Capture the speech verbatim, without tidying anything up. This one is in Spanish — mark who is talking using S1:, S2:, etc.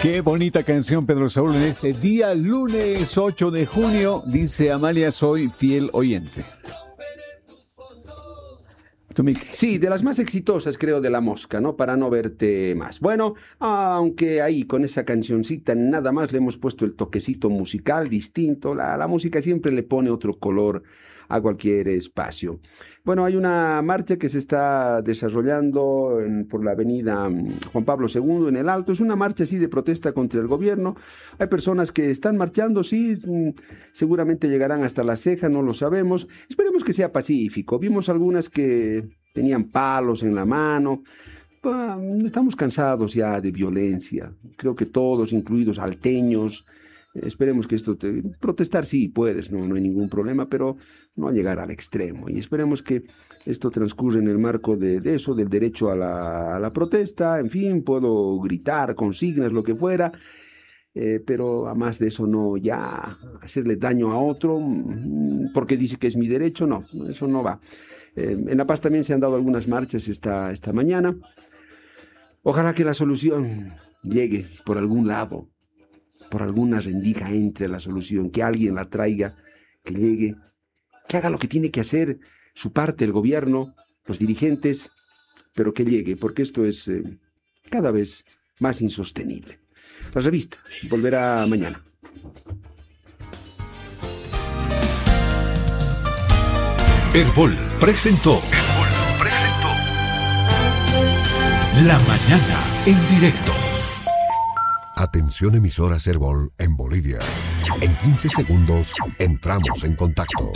S1: Qué bonita canción, Pedro Saúl, en este día lunes ocho de junio. Dice Amalia, soy fiel oyente.
S2: ¿Tú, Miki? Sí, de las más exitosas, creo, de La Mosca, ¿no? Para no verte más. Bueno, aunque ahí con esa cancioncita nada más le hemos puesto el toquecito musical distinto, la, la música siempre le pone otro color a cualquier espacio. Bueno, hay una marcha que se está desarrollando en- por la avenida mm, Juan Pablo segundo en el Alto. Es una marcha así de protesta contra el gobierno. Hay personas que están marchando, sí, mm, seguramente llegarán hasta La Ceja, no lo sabemos. Esperemos que sea pacífico. Vimos algunas que tenían palos en la mano. Pa- Estamos cansados ya de violencia. Creo que todos, incluidos alteños, eh, esperemos que esto te... Protestar sí puedes, no, no hay ningún problema, pero no llegar al extremo. Y esperemos que esto transcurra en el marco de, de eso, del derecho a la, a la protesta. En fin, puedo gritar consignas, lo que fuera, eh, pero a más de eso no, ya hacerle daño a otro mm, porque dice que es mi derecho, no, eso no va. Eh, en La Paz también se han dado algunas marchas esta, esta mañana. Ojalá que la solución llegue por algún lado, por alguna rendija entre la solución, que alguien la traiga, que llegue, que haga lo que tiene que hacer su parte el gobierno, los dirigentes, pero que llegue, porque esto es eh, cada vez más insostenible. La revista volverá mañana.
S3: Herbol presentó La Mañana en directo.
S4: Atención emisoras Herbol en Bolivia. En quince segundos entramos en contacto.